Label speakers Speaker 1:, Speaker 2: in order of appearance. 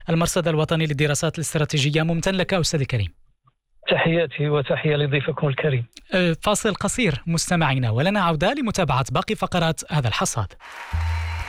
Speaker 1: المرصد الوطني للدراسات الاستراتيجية. ممتن لك أستاذ الكريم.
Speaker 2: تحياتي وتحية لضيفكم الكريم.
Speaker 1: فاصل قصير مستمعينا، ولنا عودة لمتابعة باقي فقرات هذا الحصاد.